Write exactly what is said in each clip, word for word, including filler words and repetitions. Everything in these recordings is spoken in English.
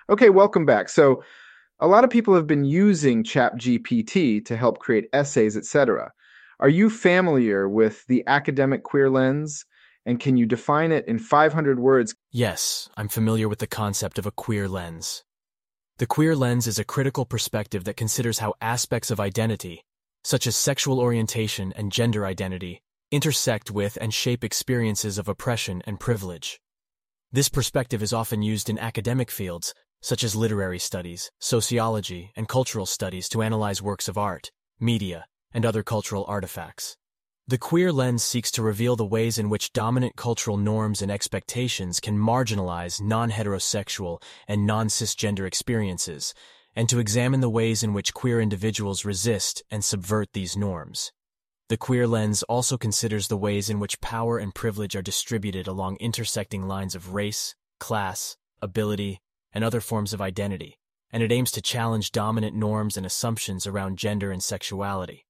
Okay, welcome back. So, a lot of people have been using ChatGPT to help create essays, et cetera. Are you familiar with the academic queer lens? And can you define it in five hundred words? Yes, I'm familiar with the concept of a queer lens. The queer lens is a critical perspective that considers how aspects of identity, such as sexual orientation and gender identity, intersect with and shape experiences of oppression and privilege. This perspective is often used in academic fields, such as literary studies, sociology, and cultural studies to analyze works of art, media, and other cultural artifacts. The queer lens seeks to reveal the ways in which dominant cultural norms and expectations can marginalize non-heterosexual and non-cisgender experiences, and to examine the ways in which queer individuals resist and subvert these norms. The queer lens also considers the ways in which power and privilege are distributed along intersecting lines of race, class, ability, and other forms of identity, and it aims to challenge dominant norms and assumptions around gender and sexuality.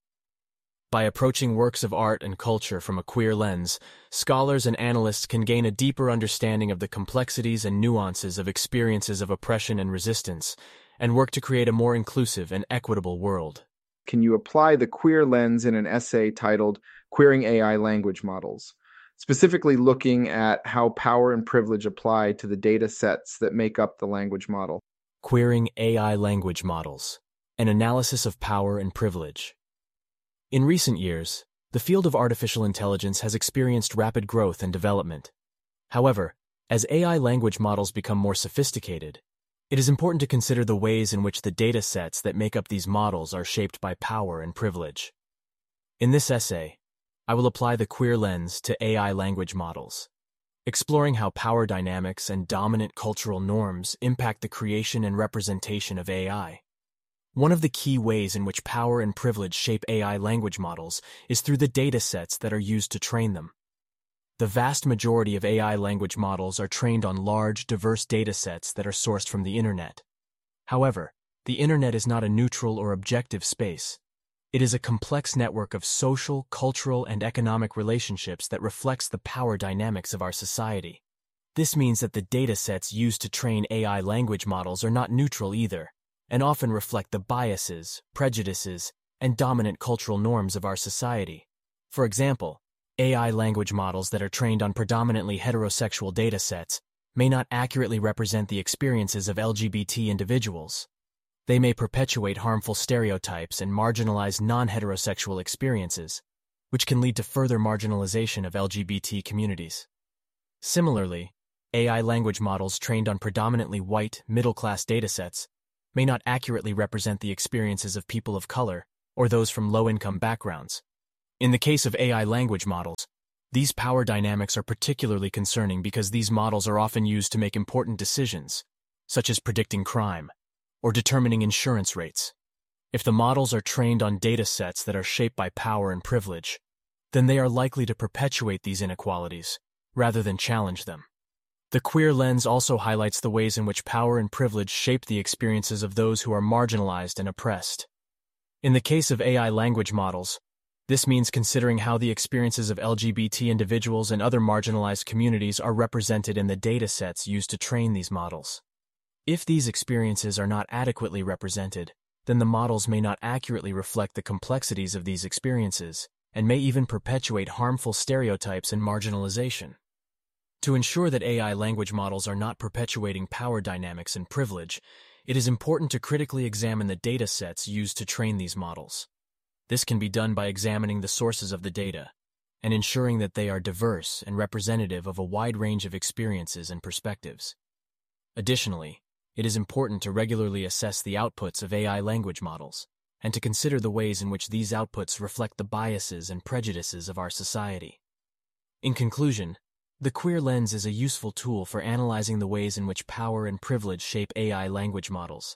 By approaching works of art and culture from a queer lens, scholars and analysts can gain a deeper understanding of the complexities and nuances of experiences of oppression and resistance, and work to create a more inclusive and equitable world. Can you apply the queer lens in an essay titled Queering A I Language Models, specifically looking at how power and privilege apply to the data sets that make up the language model? Queering A I Language Models, an analysis of power and privilege. In recent years, the field of artificial intelligence has experienced rapid growth and development. However, as A I language models become more sophisticated, it is important to consider the ways in which the data sets that make up these models are shaped by power and privilege. In this essay, I will apply the queer lens to A I language models, exploring how power dynamics and dominant cultural norms impact the creation and representation of A I. One of the key ways in which power and privilege shape A I language models is through the data sets that are used to train them. The vast majority of A I language models are trained on large, diverse data sets that are sourced from the Internet. However, the Internet is not a neutral or objective space. It is a complex network of social, cultural, and economic relationships that reflects the power dynamics of our society. This means that the data sets used to train A I language models are not neutral either, and often reflect the biases, prejudices, and dominant cultural norms of our society. For example, A I language models that are trained on predominantly heterosexual data sets may not accurately represent the experiences of L G B T individuals. They may perpetuate harmful stereotypes and marginalize non-heterosexual experiences, which can lead to further marginalization of L G B T communities. Similarly, A I language models trained on predominantly white, middle-class datasets may not accurately represent the experiences of people of color or those from low-income backgrounds. In the case of A I language models, these power dynamics are particularly concerning because these models are often used to make important decisions, such as predicting crime or determining insurance rates. If the models are trained on data sets that are shaped by power and privilege, then they are likely to perpetuate these inequalities rather than challenge them. The queer lens also highlights the ways in which power and privilege shape the experiences of those who are marginalized and oppressed. In the case of A I language models, this means considering how the experiences of L G B T individuals and other marginalized communities are represented in the data sets used to train these models. If these experiences are not adequately represented, then the models may not accurately reflect the complexities of these experiences, and may even perpetuate harmful stereotypes and marginalization. To ensure that A I language models are not perpetuating power dynamics and privilege, it is important to critically examine the data sets used to train these models. This can be done by examining the sources of the data and ensuring that they are diverse and representative of a wide range of experiences and perspectives. Additionally, it is important to regularly assess the outputs of A I language models and to consider the ways in which these outputs reflect the biases and prejudices of our society. In conclusion, the queer lens is a useful tool for analyzing the ways in which power and privilege shape A I language models.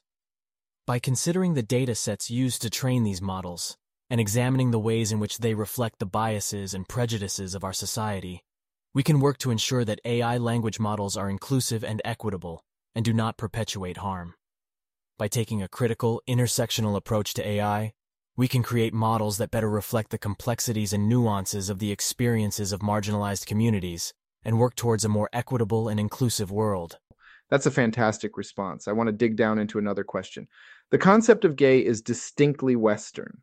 By considering the data sets used to train these models and examining the ways in which they reflect the biases and prejudices of our society, we can work to ensure that A I language models are inclusive and equitable and do not perpetuate harm. By taking a critical, intersectional approach to A I, we can create models that better reflect the complexities and nuances of the experiences of marginalized communities and work towards a more equitable and inclusive world. That's a fantastic response. I want to dig down into another question. The concept of gay is distinctly Western.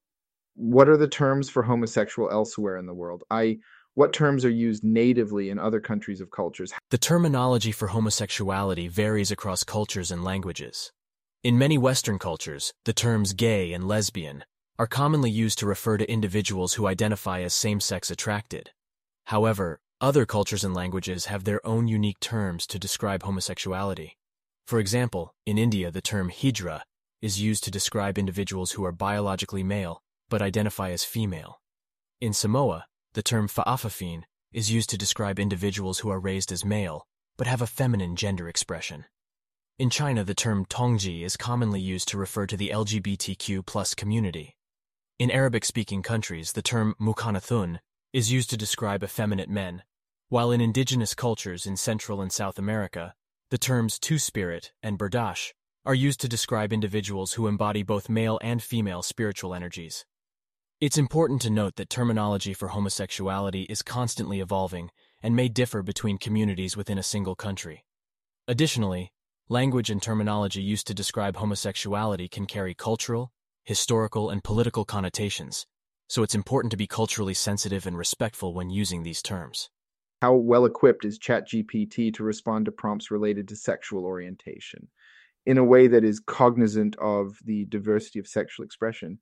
What are the terms for homosexual elsewhere in the world? I what terms are used natively in other countries of cultures? The terminology for homosexuality varies across cultures and languages. In many Western cultures, the terms gay and lesbian are commonly used to refer to individuals who identify as same-sex attracted. However, other cultures and languages have their own unique terms to describe homosexuality. For example, in India, the term hijra is used to describe individuals who are biologically male but identify as female. In Samoa, the term fa'afafine is used to describe individuals who are raised as male but have a feminine gender expression. In China, the term tongji is commonly used to refer to the L G B T Q plus community. In Arabic-speaking countries, the term mukanathun is used to describe effeminate men, while in indigenous cultures in Central and South America, the terms two-spirit and berdache are used to describe individuals who embody both male and female spiritual energies. It's important to note that terminology for homosexuality is constantly evolving and may differ between communities within a single country. Additionally, language and terminology used to describe homosexuality can carry cultural, historical, and political connotations, so it's important to be culturally sensitive and respectful when using these terms. How well equipped is ChatGPT to respond to prompts related to sexual orientation in a way that is cognizant of the diversity of sexual expression?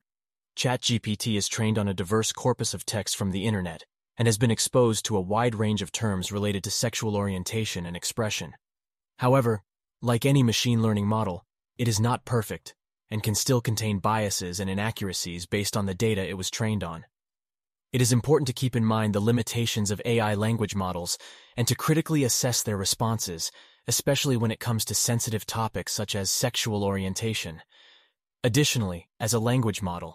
ChatGPT is trained on a diverse corpus of text from the internet and has been exposed to a wide range of terms related to sexual orientation and expression. However, like any machine learning model, it is not perfect and can still contain biases and inaccuracies based on the data it was trained on. It is important to keep in mind the limitations of A I language models and to critically assess their responses, especially when it comes to sensitive topics such as sexual orientation. Additionally, as a language model,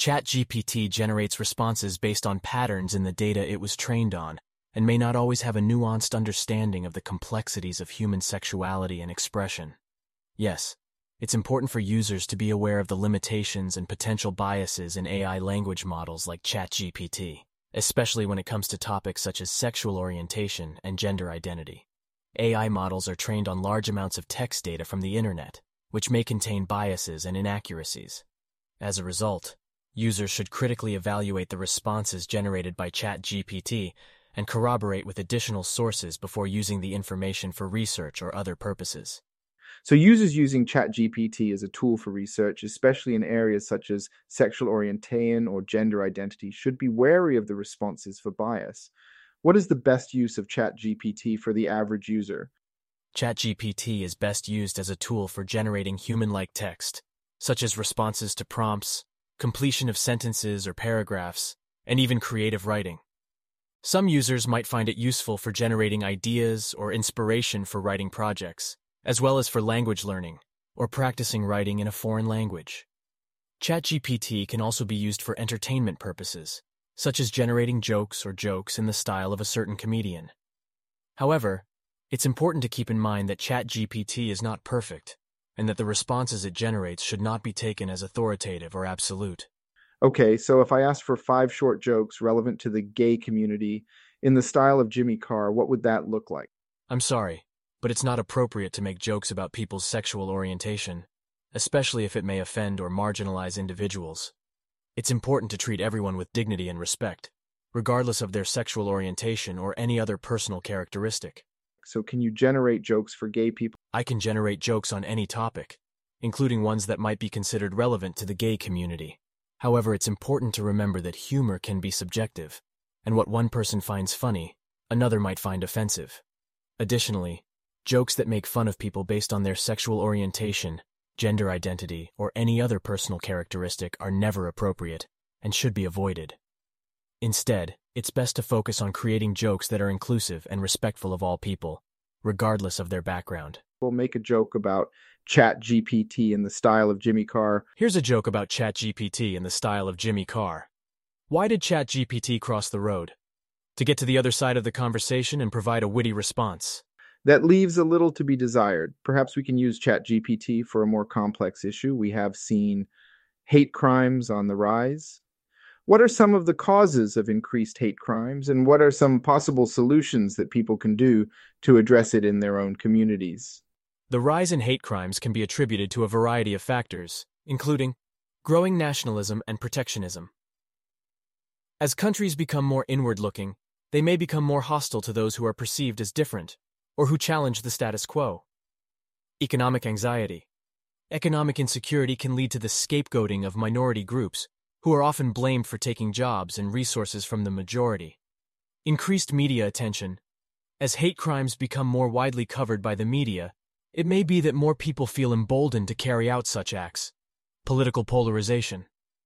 ChatGPT generates responses based on patterns in the data it was trained on and may not always have a nuanced understanding of the complexities of human sexuality and expression. Yes, it's important for users to be aware of the limitations and potential biases in A I language models like ChatGPT, especially when it comes to topics such as sexual orientation and gender identity. A I models are trained on large amounts of text data from the internet, which may contain biases and inaccuracies. As a result, users should critically evaluate the responses generated by ChatGPT and corroborate with additional sources before using the information for research or other purposes. So users using ChatGPT as a tool for research, especially in areas such as sexual orientation or gender identity, should be wary of the responses for bias. What is the best use of ChatGPT for the average user? ChatGPT is best used as a tool for generating human-like text, such as responses to prompts, completion of sentences or paragraphs, and even creative writing. Some users might find it useful for generating ideas or inspiration for writing projects, as well as for language learning or practicing writing in a foreign language. ChatGPT can also be used for entertainment purposes, such as generating jokes or jokes in the style of a certain comedian. However, it's important to keep in mind that ChatGPT is not perfect, and that the responses it generates should not be taken as authoritative or absolute. Okay, so if I asked for five short jokes relevant to the gay community in the style of Jimmy Carr, what would that look like? I'm sorry, but it's not appropriate to make jokes about people's sexual orientation, especially if it may offend or marginalize individuals. It's important to treat everyone with dignity and respect, regardless of their sexual orientation or any other personal characteristic. So can you generate jokes for gay people? I can generate jokes on any topic, including ones that might be considered relevant to the gay community. However, it's important to remember that humor can be subjective, and what one person finds funny, another might find offensive. Additionally, jokes that make fun of people based on their sexual orientation, gender identity, or any other personal characteristic are never appropriate and should be avoided. Instead, it's best to focus on creating jokes that are inclusive and respectful of all people, regardless of their background. We'll make a joke about ChatGPT in the style of Jimmy Carr. Here's a joke about ChatGPT in the style of Jimmy Carr. Why did ChatGPT cross the road? To get to the other side of the conversation and provide a witty response. That leaves a little to be desired. Perhaps we can use ChatGPT for a more complex issue. We have seen hate crimes on the rise. What are some of the causes of increased hate crimes, and what are some possible solutions that people can do to address it in their own communities? The rise in hate crimes can be attributed to a variety of factors, including growing nationalism and protectionism. As countries become more inward-looking, they may become more hostile to those who are perceived as different or who challenge the status quo. Economic anxiety. Economic insecurity can lead to the scapegoating of minority groups, who are often blamed for taking jobs and resources from the majority. Increased media attention. As hate crimes become more widely covered by the media, it may be that more people feel emboldened to carry out such acts. Political polarization.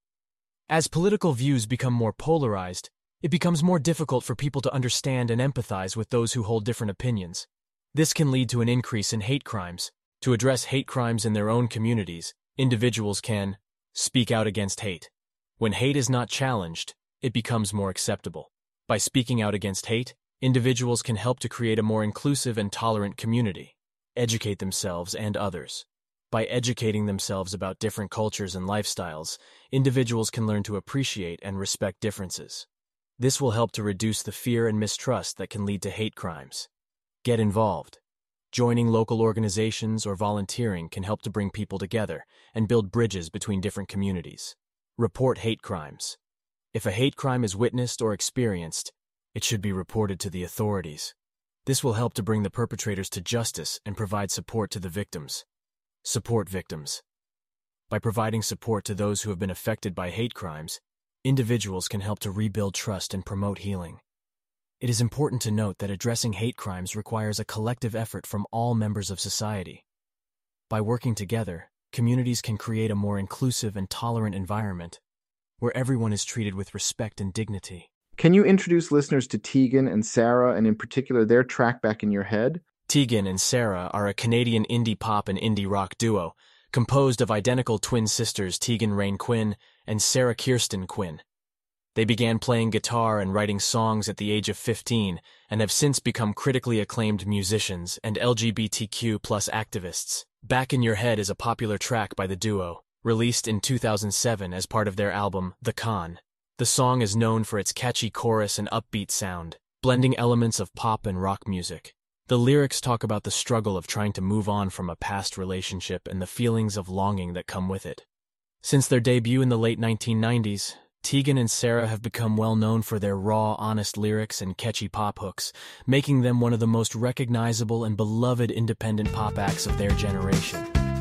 As political views become more polarized, it becomes more difficult for people to understand and empathize with those who hold different opinions. This can lead to an increase in hate crimes. To address hate crimes in their own communities, individuals can speak out against hate. When hate is not challenged, it becomes more acceptable. By speaking out against hate, individuals can help to create a more inclusive and tolerant community. Educate themselves and others. By educating themselves about different cultures and lifestyles, individuals can learn to appreciate and respect differences. This will help to reduce the fear and mistrust that can lead to hate crimes. Get involved. Joining local organizations or volunteering can help to bring people together and build bridges between different communities. Report hate crimes. If a hate crime is witnessed or experienced, it should be reported to the authorities. This will help to bring the perpetrators to justice and provide support to the victims. Support victims. By providing support to those who have been affected by hate crimes, individuals can help to rebuild trust and promote healing. It is important to note that addressing hate crimes requires a collective effort from all members of society. By working together, communities can create a more inclusive and tolerant environment where everyone is treated with respect and dignity. Can you introduce listeners to Tegan and Sarah, and in particular their track Back in Your Head? Tegan and Sarah are a Canadian indie pop and indie rock duo, composed of identical twin sisters Tegan Rain Quinn and Sarah Kirsten Quinn. They began playing guitar and writing songs at the age of fifteen and have since become critically acclaimed musicians and L G B T Q plus activists. Back in Your Head is a popular track by the duo, released in two thousand seven as part of their album, The Con. The song is known for its catchy chorus and upbeat sound, blending elements of pop and rock music. The lyrics talk about the struggle of trying to move on from a past relationship and the feelings of longing that come with it. Since their debut in the late nineteen nineties, Tegan and Sarah have become well known for their raw, honest lyrics and catchy pop hooks, making them one of the most recognizable and beloved independent pop acts of their generation.